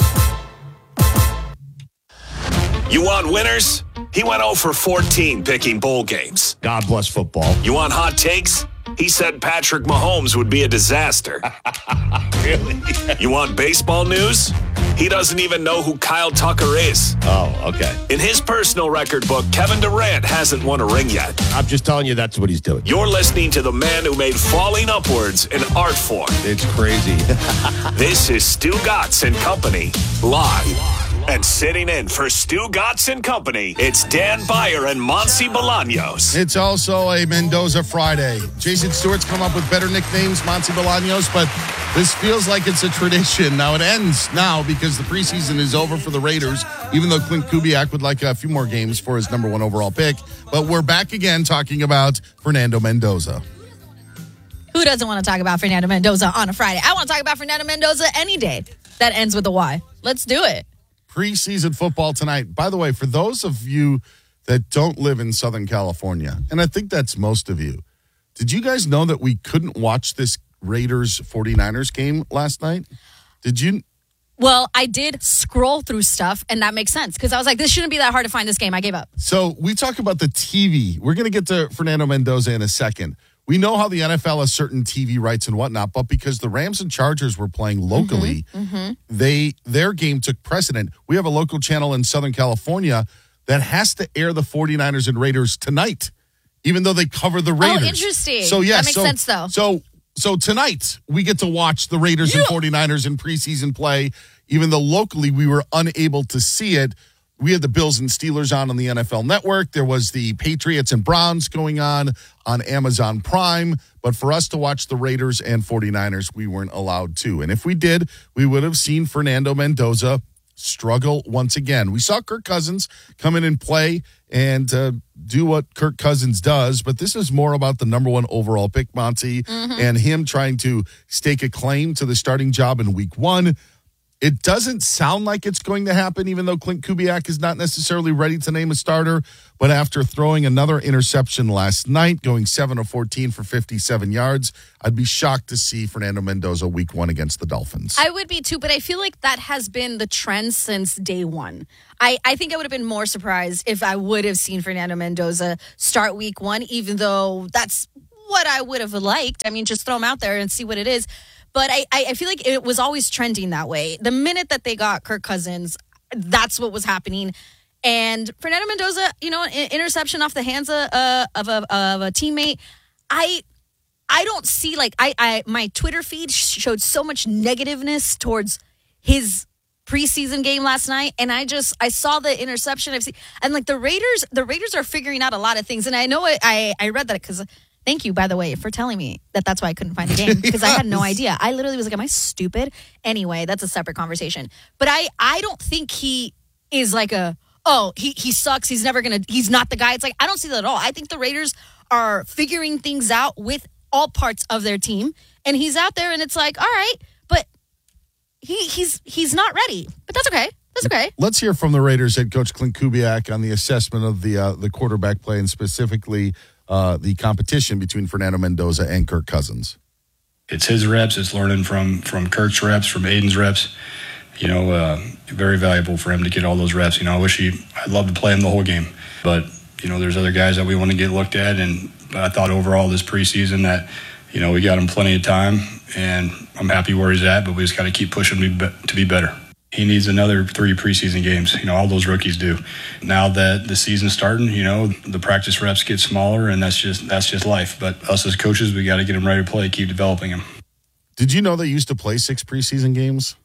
You want winners? He went 0 for 14 picking bowl games. God bless football. You want hot takes? He said Patrick Mahomes would be a disaster. Really? You want baseball news? He doesn't even know who Kyle Tucker is. Oh, okay. In his personal record book, Kevin Durant hasn't won a ring yet. I'm just telling you that's what he's doing. You're listening to the man who made falling upwards an art form. It's crazy. This is Stu Gatz and Company, live. And sitting in for Stu Gatz and Company, it's Dan Beyer and Monty Bolaños. It's also a Mendoza Friday. Jason Stewart's come up with better nicknames, Monty Bolaños, but this feels like it's a tradition. Now, it ends now because the preseason is over for the Raiders, even though Clint Kubiak would like a few more games for his number 1 overall pick. But we're back again talking about Fernando Mendoza. Who doesn't want to talk about Fernando Mendoza on a Friday? I want to talk about Fernando Mendoza any day that ends with a Y. Let's do it. Preseason football tonight. By the way, for those of you that don't live in Southern California, and I think that's most of you, did you guys know that we couldn't watch this Raiders 49ers game last night? Did you? Well, I did scroll through stuff, and that makes sense because I was like, this shouldn't be that hard to find this game. I gave up. So we talk about the TV. We're going to get to Fernando Mendoza in a second. We know how the NFL has certain TV rights and whatnot, but because the Rams and Chargers were playing locally, their game took precedent. We have a local channel in Southern California that has to air the 49ers and Raiders tonight, even though they cover the Raiders. Oh, interesting. So, yeah, that makes sense, though. So tonight, we get to watch the Raiders and 49ers in preseason play, even though locally we were unable to see it. We had the Bills and Steelers on the NFL Network. There was the Patriots and Browns going on Amazon Prime. But for us to watch the Raiders and 49ers, we weren't allowed to. And if we did, we would have seen Fernando Mendoza struggle once again. We saw Kirk Cousins come in and play and do what Kirk Cousins does, but this is more about the number one overall pick, Monty, and him trying to stake a claim to the starting job in week 1. It doesn't sound like it's going to happen, even though Clint Kubiak is not necessarily ready to name a starter. But after throwing another interception last night, going 7 of 14 for 57 yards, I'd be shocked to see Fernando Mendoza week 1 against the Dolphins. I would be too, but I feel like that has been the trend since day one. I think I would have been more surprised if I would have seen Fernando Mendoza start week 1, even though that's what I would have liked. I mean, just throw him out there and see what it is. But I feel like it was always trending that way. The minute that they got Kirk Cousins, that's what was happening. And Fernando Mendoza, interception off the hands of a teammate. I don't see my Twitter feed showed so much negativeness towards his preseason game last night, and I saw the interception. And the Raiders are figuring out a lot of things. And I know I read that because. Thank you, by the way, for telling me that that's why I couldn't find the game, because I had no idea. I literally was like, am I stupid? Anyway, that's a separate conversation. But I don't think he is he sucks. He's not the guy. It's like, I don't see that at all. I think the Raiders are figuring things out with all parts of their team. And he's out there and it's like, all right, but he's not ready. But that's okay. That's okay. Let's hear from the Raiders head coach Clint Kubiak on the assessment of the quarterback play and specifically the competition between Fernando Mendoza and Kirk Cousins. It's his reps. It's learning from Kirk's reps, from Aiden's reps. Very valuable for him to get all those reps. I'd love to play him the whole game. But, there's other guys that we want to get looked at. And I thought overall this preseason that, we got him plenty of time. And I'm happy where he's at, but we just got to keep pushing to be better. He needs another 3 preseason games. All those rookies do. Now that the season's starting, the practice reps get smaller, and that's just life. But us as coaches, we got to get him ready to play, keep developing him. Did you know they used to play 6 preseason games?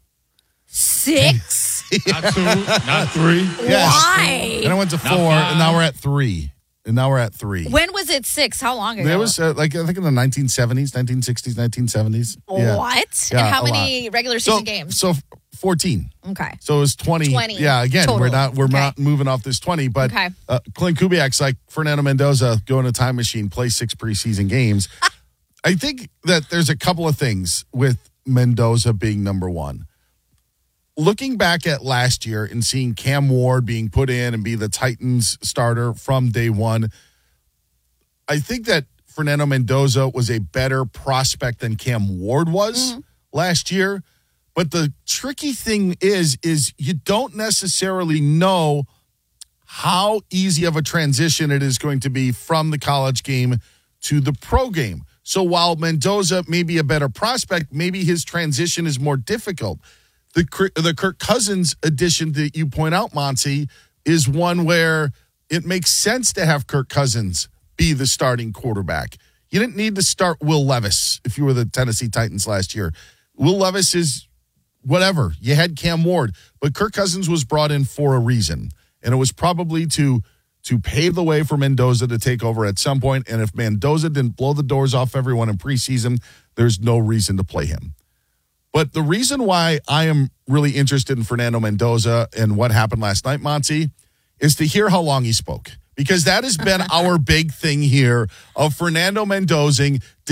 6? Not 2, not 3. Yes. Why? And I went to 4, and now we're at 3. When was it 6? How long ago? It was I think in the 1970s, 1960s, 1970s. Yeah. What? Yeah, and how many regular season games? So 14. Okay. So it was 20. Yeah, again, total. we're not moving off this 20, but Clint Kubiak's like Fernando Mendoza, go in a time machine, play 6 preseason games. I think that there's a couple of things with Mendoza being number 1. Looking back at last year and seeing Cam Ward being put in and be the Titans starter from day 1, I think that Fernando Mendoza was a better prospect than Cam Ward was last year. But the tricky thing is you don't necessarily know how easy of a transition it is going to be from the college game to the pro game. So while Mendoza may be a better prospect, maybe his transition is more difficult. The Kirk Cousins addition that you point out, Monty, is one where it makes sense to have Kirk Cousins be the starting quarterback. You didn't need to start Will Levis if you were the Tennessee Titans last year. Will Levis is whatever. You had Cam Ward, but Kirk Cousins was brought in for a reason, and it was probably to pave the way for Mendoza to take over at some point. And if Mendoza didn't blow the doors off everyone in preseason, there's no reason to play him. But the reason why I am really interested in Fernando Mendoza and what happened last night, Monty, is to hear how long he spoke. Because that has been our big thing here of Fernando Mendoza.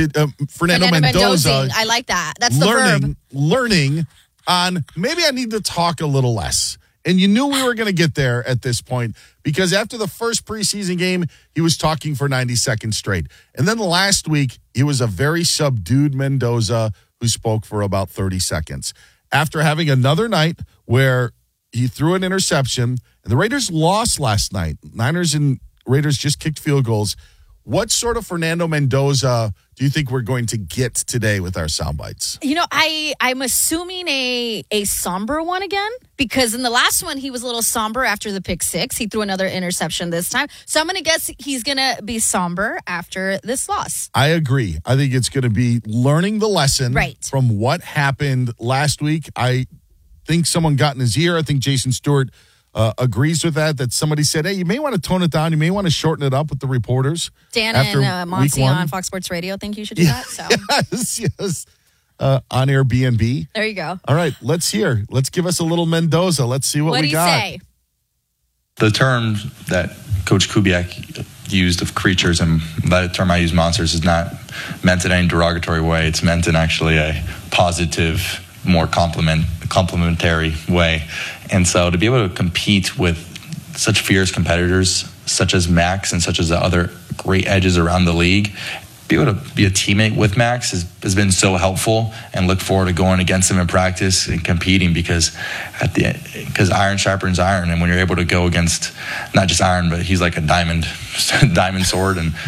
I like that. That's the verb. Learning on maybe I need to talk a little less. And you knew we were going to get there at this point because after the first preseason game, he was talking for 90 seconds straight. And then last week, he was a very subdued Mendoza who spoke for about 30 seconds. After having another night where he threw an interception, and the Raiders lost last night. Niners and Raiders just kicked field goals. What sort of Fernando Mendoza do you think we're going to get today with our sound bites? I'm assuming a somber one again, because in the last one, he was a little somber after the pick 6. He threw another interception this time. So I'm going to guess he's going to be somber after this loss. I agree. I think it's going to be learning the lesson from what happened last week. I think someone got in his ear. I think Jason Stewart agrees with that somebody said, hey, you may want to tone it down. You may want to shorten it up with the reporters. Dan and Monty on Fox Sports Radio think you should do that. So. Yes. on Airbnb. There you go. All right, let's hear. Let's give us a little Mendoza. Let's see what we got. What do you say? The term that Coach Kubiak used of creatures and that term I use monsters is not meant in any derogatory way. It's meant in actually a positive, more complementary way. And so to be able to compete with such fierce competitors, such as Max and such as the other great edges around the league, be able to be a teammate with Max has been so helpful, and look forward to going against him in practice and competing because iron sharpens iron, and when you're able to go against not just iron, but he's like a diamond sword, and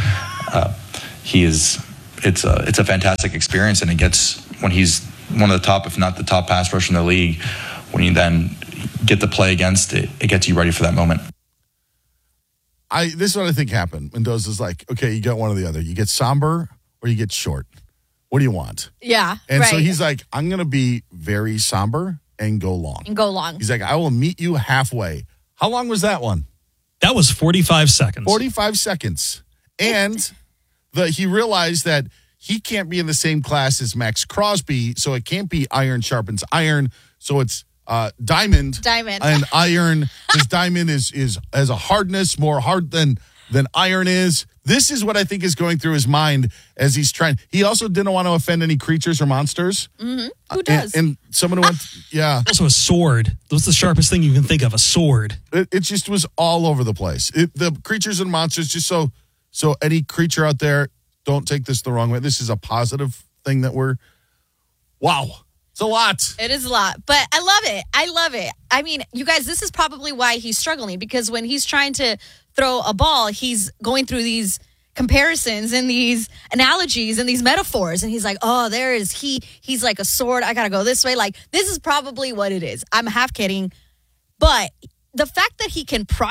it's a fantastic experience, and it gets when he's one of the top, if not the top pass rusher in the league, when you then get to play against it, it gets you ready for that moment. This is what I think happened. Mendoza's like, okay, you got one or the other. You get somber or you get short. What do you want? Yeah, And right. so he's like, I'm going to be very somber and go long. He's like, I will meet you halfway. How long was that one? That was 45 seconds. 45 seconds. And he realized that he can't be in the same class as Max Crosby, so it can't be iron sharpens iron. So it's diamond and iron, because diamond is has a hardness more hard than iron is. This is what I think is going through his mind as he's trying. He also didn't want to offend any creatures or monsters. Mm-hmm. Who does? And someone went, yeah. Also a sword. What's the sharpest thing you can think of? A sword. It just was all over the place. The creatures and monsters, just so any creature out there, don't take this the wrong way. This is a positive thing that wow. It's a lot. It is a lot, but I love it. I mean, you guys, this is probably why he's struggling, because when he's trying to throw a ball, he's going through these comparisons and these analogies and these metaphors, and he's like, oh, there is he's like a sword. I got to go this way. Like, this is probably what it is. I'm half kidding, but the fact that he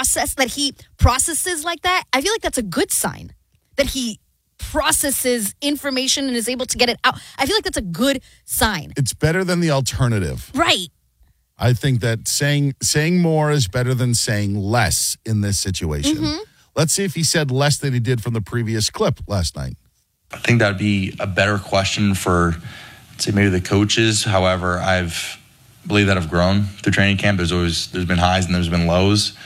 processes like that, I feel like that's a good sign that he processes information and is able to get it out. I feel like that's a good sign. It's better than the alternative. Right. I think that saying more is better than saying less in this situation. Mm-hmm. Let's see if he said less than he did from the previous clip last night. I think that would be a better question for, say, maybe the coaches. However, believe that I've grown through training camp. There's been highs and there's been lows,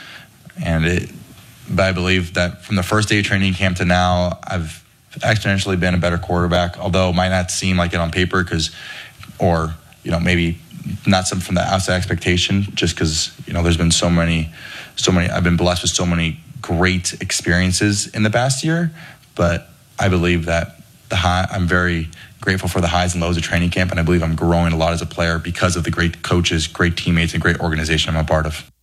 but I believe that from the first day of training camp to now, I've exponentially been a better quarterback, although it might not seem like it on paper or maybe not some from the outside expectation, just because there's been so many I've been blessed with so many great experiences in the past year. But I believe that I'm very grateful for the highs and lows of training camp, and I believe I'm growing a lot as a player because of the great coaches, great teammates, and great organization I'm a part of.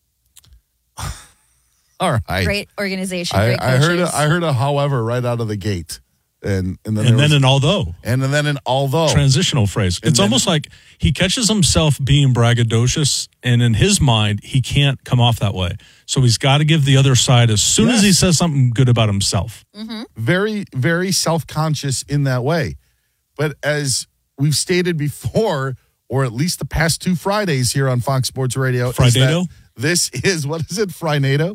All right. Great organization. Great I heard a however right out of the gate. And then an although. And then an although. Transitional phrase. It's almost like he catches himself being braggadocious, and in his mind, he can't come off that way. So he's got to give the other side as soon as he says something good about himself. Mm-hmm. Very, very self-conscious in that way. But as we've stated before, or at least the past 2 Fridays here on Fox Sports Radio. Friday-do? This is, what is it, Friday-do?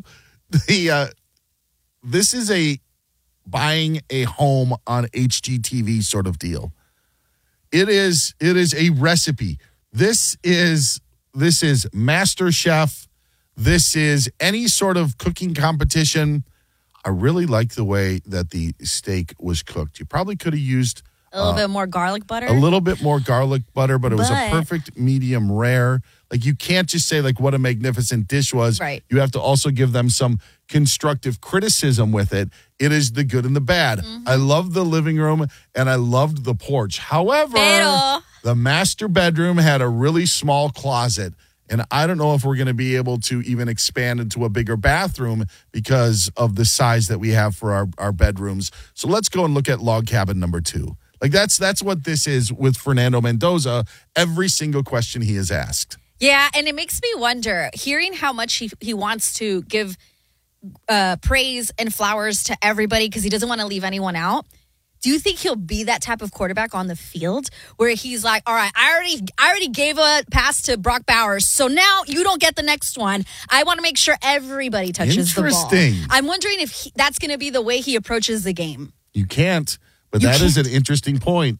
This is a buying a home on HGTV sort of deal. It is a recipe. This is MasterChef. This is any sort of cooking competition. I really like the way that the steak was cooked. You probably could have used a little bit more garlic butter. A little bit more garlic butter, but it was a perfect medium rare. Like, you can't just say, like, what a magnificent dish was. Right. You have to also give them some constructive criticism with it. It is the good and the bad. Mm-hmm. I love the living room, and I loved the porch. However, the master bedroom had a really small closet, and I don't know if we're going to be able to even expand into a bigger bathroom because of the size that we have for our bedrooms. So let's go and look at log cabin number 2. Like, that's what this is with Fernando Mendoza. Every single question he is asked. Yeah, and it makes me wonder, hearing how much he wants to give praise and flowers to everybody because he doesn't want to leave anyone out. Do you think he'll be that type of quarterback on the field where he's like, all right, I already gave a pass to Brock Bowers, so now you don't get the next one. I want to make sure everybody touches the ball. Interesting. I'm wondering if that's going to be the way he approaches the game. You can't, but that is an interesting point.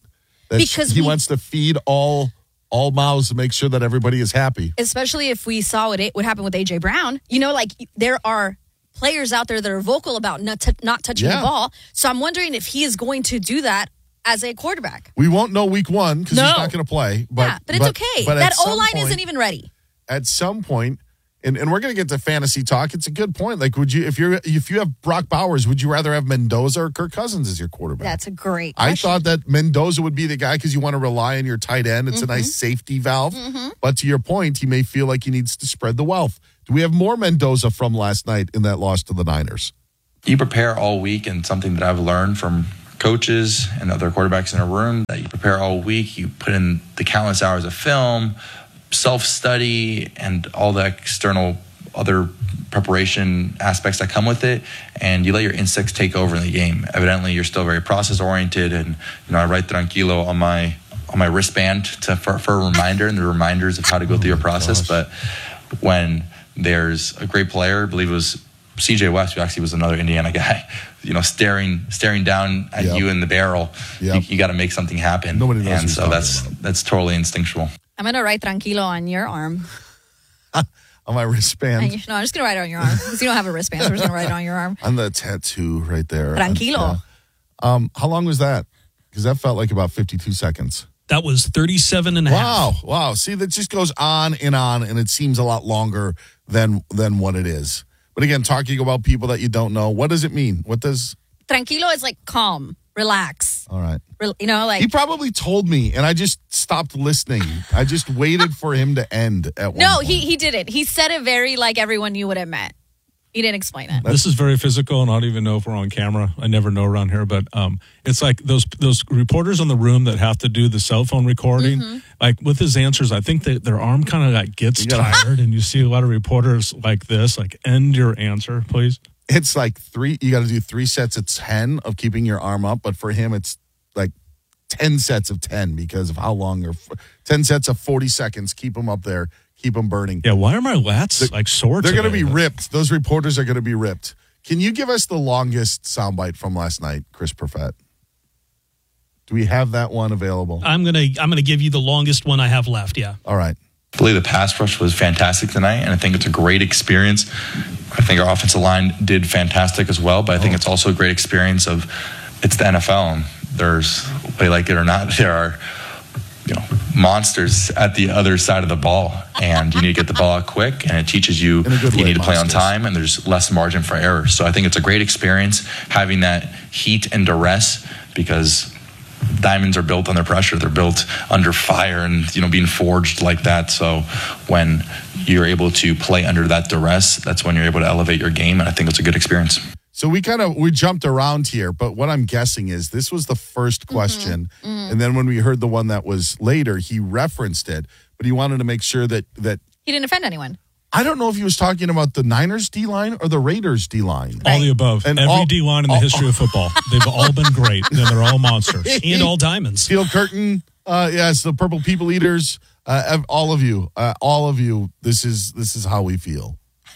Because he wants to feed all mouths to make sure that everybody is happy. Especially if we saw what happened with A.J. Brown. You know, like there are players out there that are vocal about not touching the ball. So I'm wondering if he is going to do that as a quarterback. We won't know week 1 because he's not going to play. But it's okay. But that O-line isn't even ready. At some point, and we're going to get to fantasy talk. It's a good point. Like, would you, if you have Brock Bowers, would you rather have Mendoza or Kirk Cousins as your quarterback? That's a great question. I thought that Mendoza would be the guy because you want to rely on your tight end. It's a nice safety valve. But to your point, he may feel like he needs to spread the wealth. Do we have more Mendoza from last night in that loss to the Niners? You prepare all week, and something that I've learned from coaches and other quarterbacks in a room, that you prepare all week, you put in the countless hours of film, self-study, and all the external other preparation aspects that come with it, and you let your instincts take over in the game. Evidently, you're still very process-oriented, and I write tranquilo on my wristband for a reminder, and the reminders of how to go through your process. But when there's a great player, I believe it was CJ West, who actually was another Indiana guy, staring down at you in the barrel, you got to make something happen. Nobody knows. And so that's totally instinctual. I'm going to write tranquilo on your arm. On my wristband? No, I'm just going to write it on your arm because you don't have a wristband, so we're just going to write it on your arm. On the tattoo right there. Tranquilo. How long was that? Because that felt like about 52 seconds. That was 37 and a half. Wow. See, that just goes on, and it seems a lot longer than what it is. But again, talking about people that you don't know, what does it mean? What does... Tranquilo is like calm, relax. All right. He probably told me, and I just stopped listening. I just waited for him to end at one point. he didn't. He said it very like everyone knew what it meant. He didn't explain it. This is very physical, and I don't even know if we're on camera. I never know around here, but it's like those reporters in the room that have to do the cell phone recording. Like with his answers, I think that their arm kind of like gets tired, and you see a lot of reporters like this, like end your answer, please. It's like you got to do 3 sets of 10 of keeping your arm up, but for him, it's like 10 sets of 10 because of how long, or 10 sets of 40 seconds. Keep them up there. Keep them burning. Yeah, why are my lats sore They're today? going to be ripped. Those reporters are going to be ripped. Can you give us the longest soundbite from last night, Chris Perfett? Do we have that one available? I'm gonna give you the longest one I have left, yeah. All right. I believe the pass rush was fantastic tonight, and I think it's a great experience. I think our offensive line did fantastic as well, but I think it's also a great experience of it's the NFL, and there's, whether you like it or not, there are monsters at the other side of the ball, and you need to get the ball out quick, and it teaches you need to play on time, and there's less margin for error. So I think it's a great experience having that heat and duress, because diamonds are built under pressure. They're built under fire and being forged like that. So when you're able to play under that duress, that's when you're able to elevate your game, and I think it's a good experience. So we jumped around here, but what I'm guessing is this was the first question, and then when we heard the one that was later, he referenced it, but he wanted to make sure that he didn't offend anyone. I don't know if he was talking about the Niners D-line or the Raiders D-line. All the above. And every D-line in the history of football. They've all been great, and they're all monsters. And all diamonds. Steel Curtain, yes, the Purple People Eaters, all of you, this is how we feel.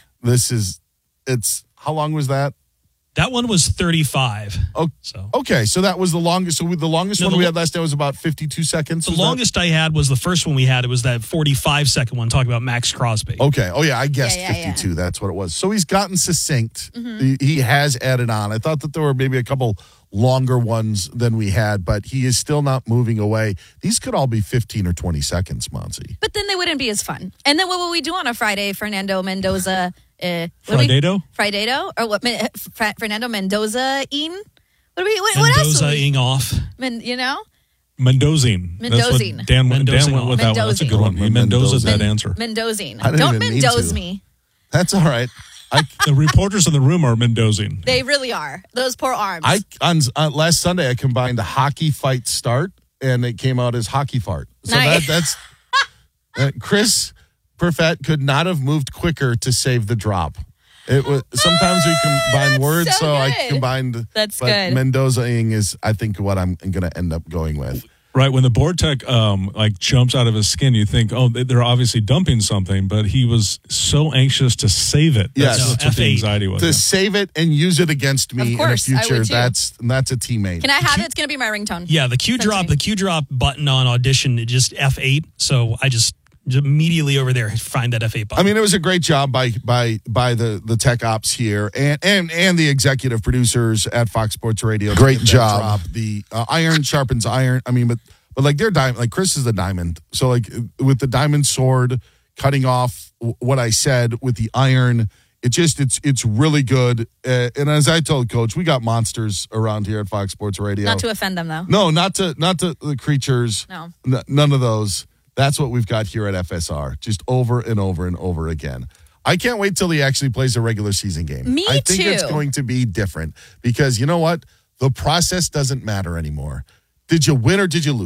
How long was that? That one was 35. Okay, so that was the longest. So the longest one we had last night was about 52 seconds. The longest I had was the first one we had. It was that 45-second one talking about Max Crosby. Okay. Oh, yeah, I guessed 52. Yeah. That's what it was. So he's gotten succinct. He has added on. I thought that there were maybe a couple longer ones than we had, but he is still not moving away. These could all be 15 or 20 seconds, Monsi. But then they wouldn't be as fun. And then what will we do on a Friday, Fernando Mendoza? Friday-do? Or what? Fernando Mendoza-ing? What else? Mendoza-ing off. Mendozine. Mendozine. Dan went with that one. That's a good one. He Mendoza's that answer. Mendozine. Don't Mendoza me. That's all right. The reporters in the room are Mendozine. They really are. Those poor arms. Last Sunday, I combined the hockey fight start, and it came out as hockey fart. So nice. that's Chris Perfett could not have moved quicker to save the drop. It was sometimes we combine words, so I combined. That's but good. Mendoza-ing is, I think, what I'm going to end up going with. Right, when the Vortec like jumps out of his skin, you think, oh, they're obviously dumping something, but he was so anxious to save it. Yes, That's what the anxiety was. To save it and use it against me Of course, in I the future. would too. That's a teammate. Can I have it? It's going to be my ringtone. Yeah, the Q drop button on Audition, it just F8. So I just immediately over there find that F8 button. I mean, it was a great job by the tech ops here and the executive producers at Fox Sports Radio. Great job. Drop. The iron sharpens iron. I mean, but like they're diamond. Like Chris is the diamond. So like with the diamond sword cutting off what I said with the iron, it's really good. And as I told Coach, we got monsters around here at Fox Sports Radio. Not to offend them, though. No, not to the creatures. No. None of those. That's what we've got here at FSR, just over and over and over again. I can't wait till he actually plays a regular season game. Me I think too. it's going to be different because you know what? The process doesn't matter anymore. Did you win or did you lose?